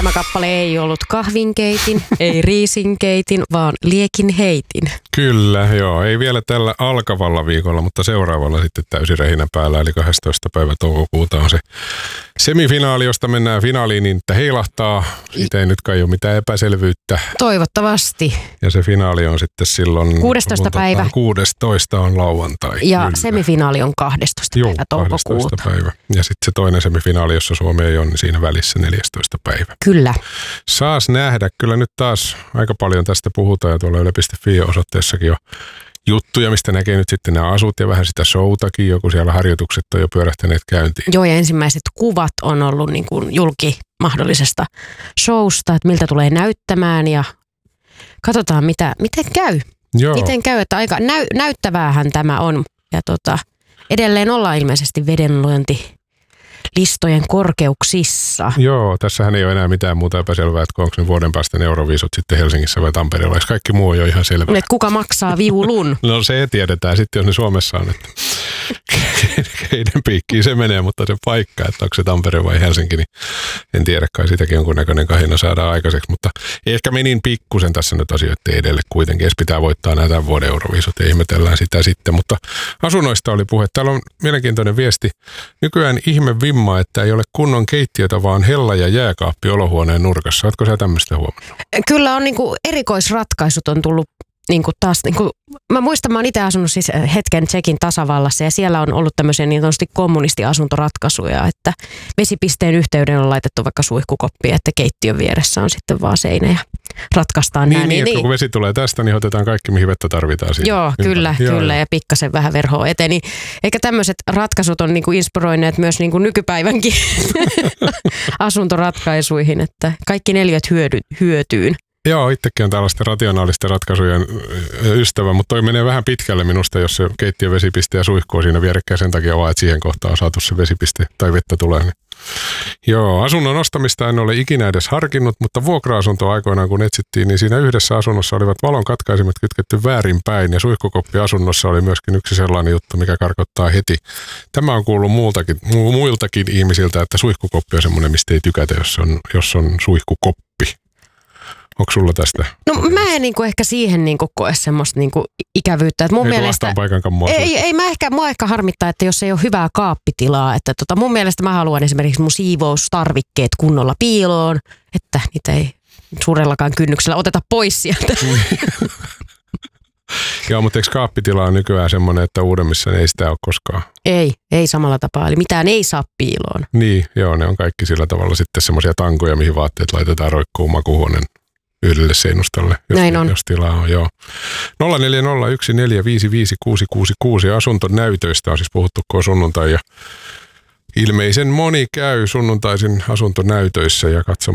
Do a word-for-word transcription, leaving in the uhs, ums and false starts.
tämä kappale ei ollut kahvinkeitin, ei riisinkeitin, vaan liekinheitin. Kyllä, joo. Ei vielä tällä alkavalla viikolla, mutta seuraavalla sitten täysirehinä päällä, eli kahdestoista päivä toukokuuta on se semifinaali, josta mennään finaaliin, niin että heilahtaa. Siitä ei nyt kai ole mitään epäselvyyttä. Toivottavasti. Ja se finaali on sitten silloin... kuudestoista päivä. kuudestoista on lauantai. Ja kyllä. Semifinaali on kahdestoista Joo, päivä toukokuuta. kahdestoista päivä. Ja sitten se toinen semifinaali, jossa Suomi ei ole, niin siinä välissä neljästoista päivä. Kyllä. Saas nähdä. Kyllä nyt taas aika paljon tästä puhutaan ja tuolla yle piste fi-osoitteessakin on juttuja, mistä näkee nyt sitten nämä asut ja vähän sitä showtakin, joku siellä harjoitukset on jo pyörähtäneet käyntiin. Joo, ja ensimmäiset kuvat on ollut niin kuin julki mahdollisesta showsta, että miltä tulee näyttämään ja katsotaan mitä, miten käy. Joo. Miten käy, että aika näy, näyttäväähän tämä on. Ja tota, edelleen ollaan ilmeisesti vedenluonti listojen korkeuksissa. Joo, tässähän ei ole enää mitään muuta epäselvää, että onko ne vuoden päästä ne Euroviisut sitten Helsingissä vai Tampereella. Kaikki muu on jo ihan selvää. Että kuka maksaa viulun? No se tiedetään sitten, jos ne Suomessa on, että keiden piikkiin se menee, mutta se paikka, että onko se Tampere vai Helsinki, niin en tiedä, kai sitäkin jonkunnäköinen kahina saadaan aikaiseksi, mutta ehkä menin pikkusen tässä nyt asioiden edelle kuitenkin, jos pitää voittaa nämä tämän vuoden Euroviisut ja ihmetellään sitä sitten, mutta asunnoista oli puhe. Täällä on mielenkiintoinen viesti. Nykyään ihme vimma, että ei ole kunnon keittiötä, vaan hella ja jääkaappi olohuoneen nurkassa. Oletko sä tämmöistä huomannut? Kyllä on niinku erikoisratkaisut on tullut niinku taas, niinku, mä muistan, mä oon itse asunut siis hetken Tšekin tasavallassa ja siellä on ollut tämmöisiä niin sanotusti kommunistiasuntoratkaisuja, että vesipisteen yhteyden on laitettu vaikka suihkukoppi, että keittiön vieressä on sitten vaan seinä ja ratkaistaan niin, nämä. Niin, niin, kun vesi tulee tästä, niin otetaan kaikki, mihin vettä tarvitaan. Siitä joo, ympäri. kyllä, joo, kyllä joo. ja pikkasen vähän verhoa eteen. Niin, eikä tämmöiset ratkaisut on niinku inspiroineet myös niinku nykypäivänkin asuntoratkaisuihin, että kaikki neljät hyödy, hyötyyn. Joo, itsekin on tällaisten rationaalisten ratkaisujen ystävä, mutta toi menee vähän pitkälle minusta, jos se keittiön vesipiste ja suihku on siinä vierekkäin sen takia vaan, että siihen kohtaan on saatu se vesipiste tai vettä tulee. Niin. Joo, asunnon ostamista en ole ikinä edes harkinnut, mutta vuokra-asuntoa aikoinaan kun etsittiin, niin siinä yhdessä asunnossa olivat valon katkaisimet kytketty väärinpäin ja suihkukoppi asunnossa oli myöskin yksi sellainen juttu, mikä karkottaa heti. Tämä on kuullut muultakin, muiltakin ihmisiltä, että suihkukoppi on semmoinen, mistä ei tykätä, jos on, jos on suihkukoppi. Onko sulla tästä? No mä en niinku ehkä siihen niinku koe semmoista niinku ikävyyttä. Että mun ei mielestä, ei, ei mä ehkä, mua ehkä harmittaa, että jos ei ole hyvää kaappitilaa. Että tota, mun mielestä mä haluan esimerkiksi mun siivoustarvikkeet kunnolla piiloon, että niitä ei suurellakaan kynnyksellä oteta pois sieltä. Joo, mutta eikö kaappitila on nykyään semmoinen, että uudemmissa ei sitä ole koskaan? Ei, ei samalla tapaa. Eli mitään ei saa piiloon. Niin, joo, ne on kaikki sillä tavalla sitten semmoisia tankoja, mihin vaatteet laitetaan roikkuun makuuhuoneen yhdelle seinustalle, jos, Näin on. jos tilaa on, joo. nolla neljä nolla yksi neljä viisi viisi kuusi kuusi kuusi asuntonäytöistä on siis puhuttu koko sunnuntai ja ilmeisen moni käy sunnuntaisin asuntonäytöissä ja katsomassa